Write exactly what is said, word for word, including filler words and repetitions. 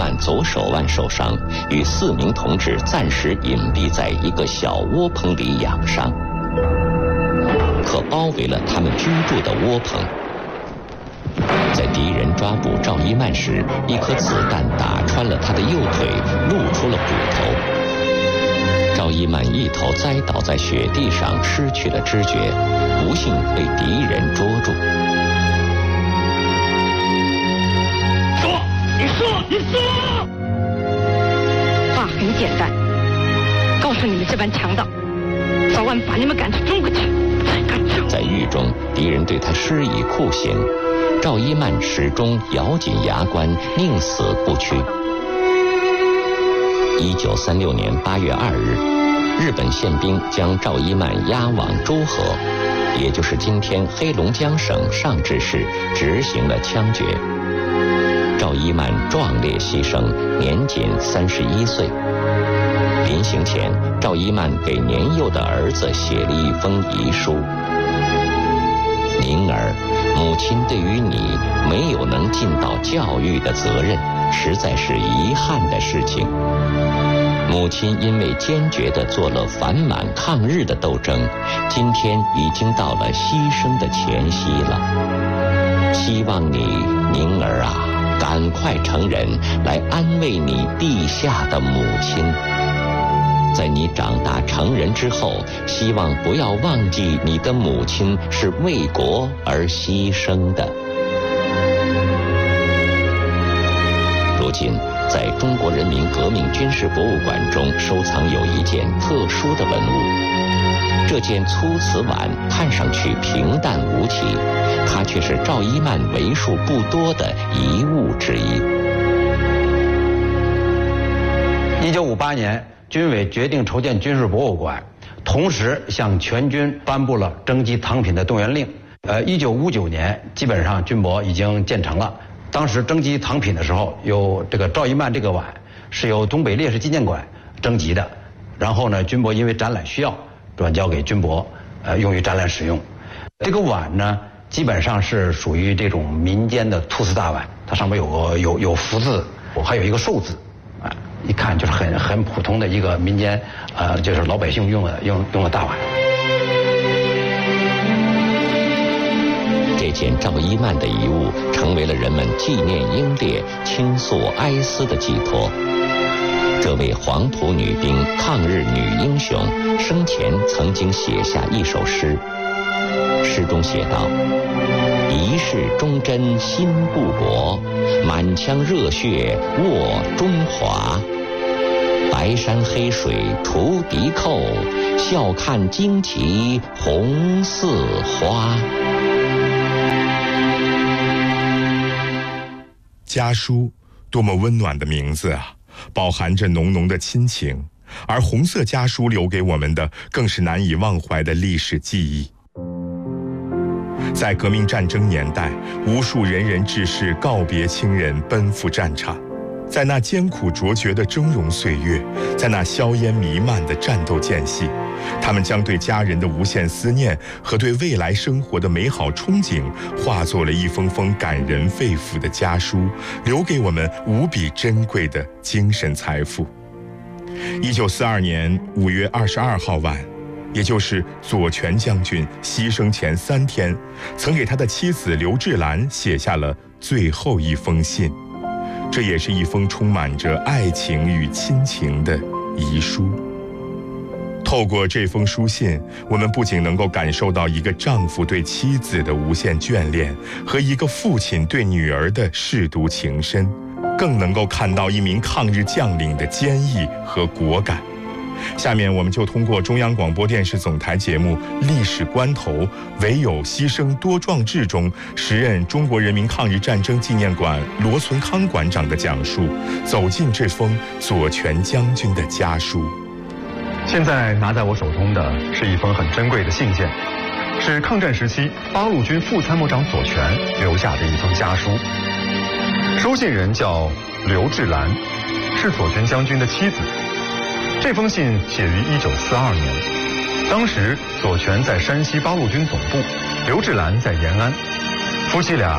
曼左手腕受伤，与四名同志暂时隐蔽在一个小窝棚里养伤。可包围了他们居住的窝棚，在敌人抓捕赵一曼时，一颗子弹打穿了他的右腿，露出了骨头。赵一曼一头栽倒在雪地上，失去了知觉，不幸被敌人捉住。 说，你说，你说！ 话很简单，告诉你们这帮强盗，早晚把你们赶出中国去！ 在狱中，敌人对他施以酷刑，赵一曼始终咬紧牙关，宁死不屈。一九三六年八月二日，日本宪兵将赵一曼押往诸河，也就是今天黑龙江省上志市，执行了枪决。赵一曼壮烈牺牲，年仅三十一岁。临行前，赵一曼给年幼的儿子写了一封遗书。宁儿，母亲对于你没有能尽到教育的责任，实在是遗憾的事情。母亲因为坚决地做了反满抗日的斗争，今天已经到了牺牲的前夕了。希望你，宁儿啊，赶快成人，来安慰你地下的母亲。在你长大成人之后，希望不要忘记你的母亲是为国而牺牲的。如今，在中国人民革命军事博物馆中收藏有一件特殊的文物。这件粗瓷碗看上去平淡无奇，它却是赵一曼为数不多的遗物之一。 一九五八年，军委决定筹建军事博物馆，同时向全军颁布了征集藏品的动员令。呃，一九五九年，基本上军博已经建成了。当时征集藏品的时候，有这个赵一曼这个碗是由东北烈士纪念馆征集的，然后呢，军博因为展览需要，转交给军博，呃，用于展览使用。这个碗呢，基本上是属于这种民间的粗瓷大碗，它上面有个有有福字，还有一个寿字，啊，一看就是很很普通的一个民间，呃，就是老百姓用的用用的大碗。 这件赵一曼的遗物成为了人们纪念英烈、倾诉哀思的寄托。这位黄埔女兵、抗日女英雄生前曾经写下一首诗，诗中写道：一世忠贞心故国，满腔热血握中华。白山黑水除敌寇，笑看旌旗红似花。 家书，多么温暖的名字啊，饱含着浓浓的亲情，而红色家书留给我们的更是难以忘怀的历史记忆。在革命战争年代，无数仁人志士告别亲人，奔赴战场。在那艰苦卓绝的峥嵘岁月，在那硝烟弥漫的战斗间隙，他们将对家人的无限思念和对未来生活的美好憧憬，化作了一封封感人肺腑的家书，留给我们无比珍贵的精神财富。一九四二年五月二十二号晚，也就是左权将军牺牲前三天，曾给他的妻子刘志兰写下了最后一封信。这也是一封充满着爱情与亲情的遗书。透过这封书信，我们不仅能够感受到一个丈夫对妻子的无限眷恋，和一个父亲对女儿的舐犊情深，更能够看到一名抗日将领的坚毅和果敢。下面我们就通过中央广播电视总台节目《历史关头》唯有牺牲多壮志中时任中国人民抗日战争纪念馆罗存康馆长的讲述，走进这封左权将军的家书。 现在拿在我手中的是一封很珍贵的信件，是抗战时期八路军副参谋长左权留下的一封家书。收信人叫刘志兰，是左权将军的妻子。这封信写于一九四二年，当时左权在山西八路军总部，刘志兰在延安，夫妻俩